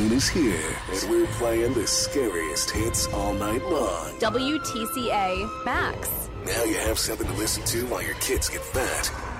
Halloween is here, and we're playing the scariest hits all night long. WTCA Max. Now you have something to listen to while your kids get fat.